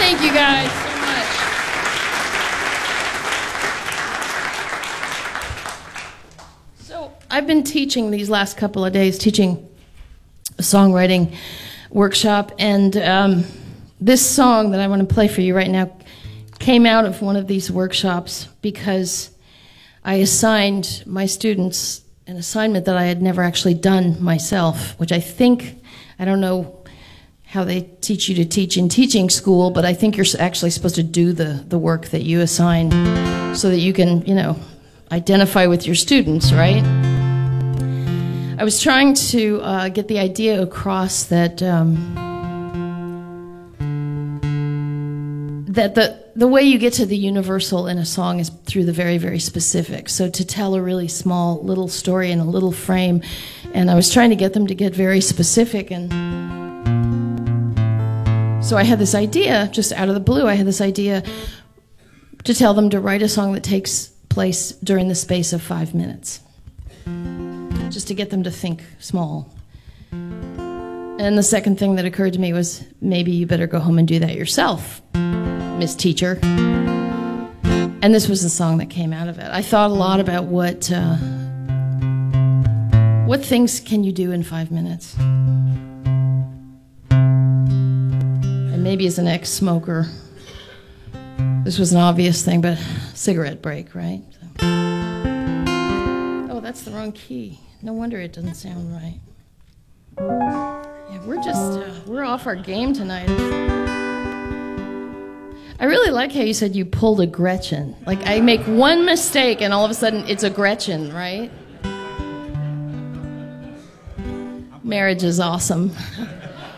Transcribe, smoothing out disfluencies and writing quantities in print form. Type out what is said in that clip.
Thank you guys so much. So I've been teaching these last couple of days, teaching a songwriting workshop, and this song that I want to play for you right now came out of one of these workshops because I assigned my students an assignment that I had never actually done myself, which I don't know how they teach you to teach in teaching school, but I think you're actually supposed to do the work that you assign so that you can, identify with your students, right? I was trying to get the idea across that the way you get to the universal in a song is through the very, very specific. So to tell a really small little story in a little frame, and I was trying to get them to get very specific, and so I had this idea, just out of the blue, I had this idea to tell them to write a song that takes place during the space of 5 minutes, just to get them to think small. And the second thing that occurred to me was, maybe you better go home and do that yourself, Miss Teacher. And this was the song that came out of it. I thought a lot about what things can you do in 5 minutes? And maybe as an ex-smoker, this was an obvious thing, but cigarette break, right? Oh, that's the wrong key. No wonder it doesn't sound right. Yeah, we're off our game tonight. I really like how you said you pulled a Gretchen. Like, I make one mistake and all of a sudden it's a Gretchen, right? Marriage is awesome.